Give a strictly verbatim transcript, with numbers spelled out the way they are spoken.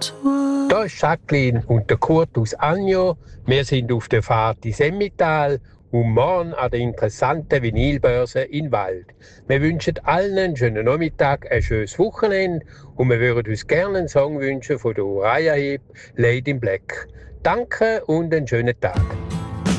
Da ist Jacqueline und der Kurt aus Agno. Wir sind auf der Fahrt ins Emmental und morgen an der interessanten Vinylbörse in Wald. Wir wünschen allen einen schönen Nachmittag, ein schönes Wochenende und wir würden uns gerne einen Song wünschen von der Uriah Heep, Lady in Black. Danke und einen schönen Tag.